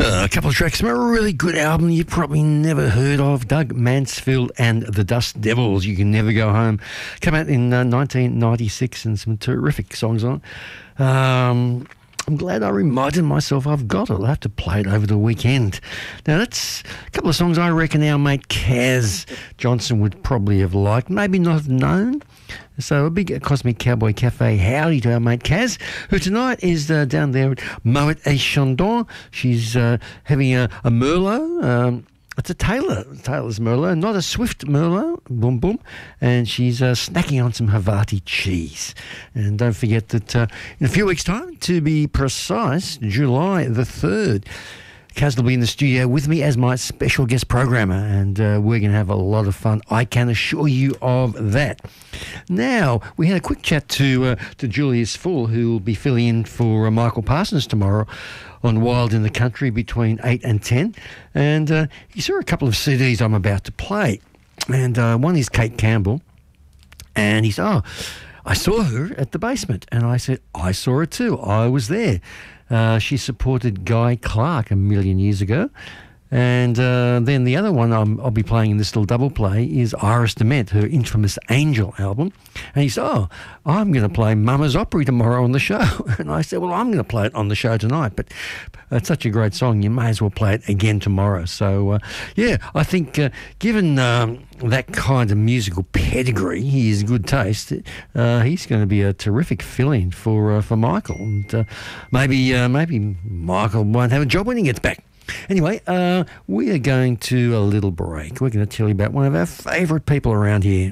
A couple of tracks from a really good album you've probably never heard of. Doug Mansfield and the Dust Devils, You Can Never Go Home. Came out in 1996 and some terrific songs on it. I'm glad I reminded myself I've got it. I'll have to play it over the weekend. Now, that's a couple of songs I reckon our mate Kaz Johnson would probably have liked, maybe not have known. So a big Cosmic Cowboy Cafe howdy to our mate Kaz, who tonight is down there at Moet et Chandon. She's having a Merlot. It's a Taylor's Merlot, not a Swift Merlot, boom, boom. And she's snacking on some Havarti cheese. And don't forget that in a few weeks' time, to be precise, July the 3rd, Kaz will be in the studio with me as my special guest programmer, and we're going to have a lot of fun. I can assure you of that. Now, we had a quick chat to Julius Full, who will be filling in for Michael Parsons tomorrow on Wild in the Country between 8 and 10. And he saw a couple of CDs I'm about to play. And one is Kate Campbell. And he said, I saw her at the Basement. And I said, I saw her too. I was there. She supported Guy Clark a million years ago. And then the other one I'll be playing in this little double play is Iris DeMent, her infamous Angel album. And he said, I'm going to play Mama's Opry tomorrow on the show. And I said, well, I'm going to play it on the show tonight. But it's such a great song, you may as well play it again tomorrow. So, I think given that kind of musical pedigree, his good taste, he's going to be a terrific fill-in for Michael. And maybe Michael won't have a job when he gets back. Anyway, we are going to a little break. We're going to tell you about one of our favourite people around here.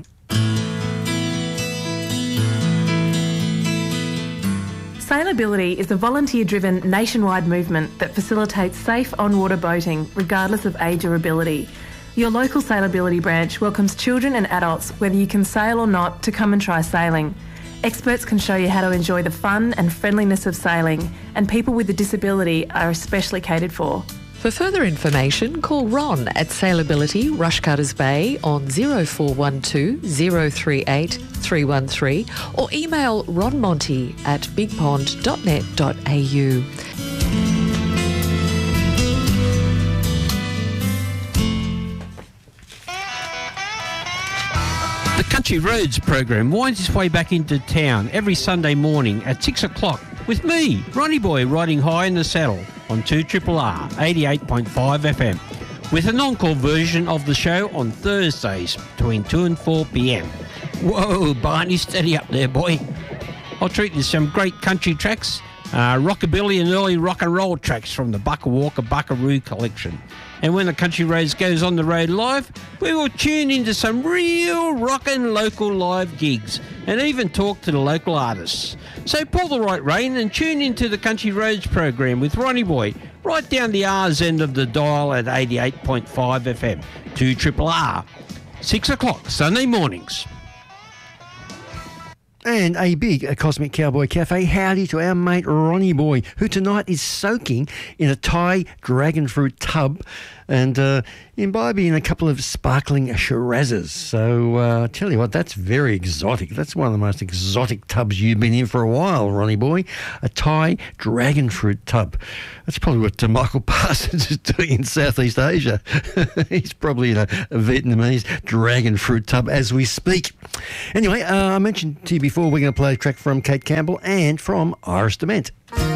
Sailability is a volunteer-driven nationwide movement that facilitates safe on-water boating regardless of age or ability. Your local Sailability branch welcomes children and adults, whether you can sail or not, to come and try sailing. Experts can show you how to enjoy the fun and friendliness of sailing, and people with a disability are especially catered for. For further information, call Ron at Sailability Rushcutters Bay on 0412 038 313 or email ronmonty at bigpond.net.au. The Country Roads program winds its way back into town every Sunday morning at 6 o'clock with me, Ronnie Boy, riding high in the saddle on 2RRR 88.5 FM, with an encore version of the show on Thursdays between 2 and 4 p.m. Whoa, Barney, steady up there, boy. I'll treat you to some great country tracks, rockabilly and early rock and roll tracks from the Bucka Walker Buckaroo collection. And when the Country Roads goes on the road live, we will tune into some real rockin' local live gigs and even talk to the local artists. So pull the right rein and tune into the Country Roads program with Ronnie Boy right down the R's end of the dial at 88.5 FM, 2RRR, 6 o'clock Sunday mornings. And a big Cosmic Cowboy Cafe howdy to our mate Ronnie Boy, who tonight is soaking in a Thai dragon fruit tub and imbibing a couple of sparkling Shirazes. So tell you what, that's very exotic. That's one of the most exotic tubs you've been in for a while, Ronnie Boy. A Thai dragon fruit tub. That's probably what Michael Parsons is doing in Southeast Asia. He's probably in a Vietnamese dragon fruit tub as we speak. Anyway, I mentioned to you before we're going to play a track from Kate Campbell and from Iris DeMent.